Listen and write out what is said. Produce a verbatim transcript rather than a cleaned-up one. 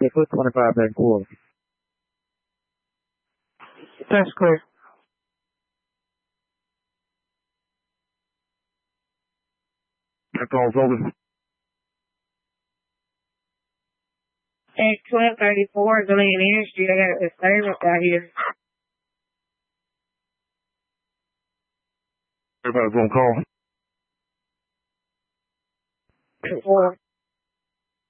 Bigfoot twenty-five and quarter. That's clear. That call's over. At twelve thirty-four, Galena Industry, I got a disturbance out here. Everybody's on call. Four.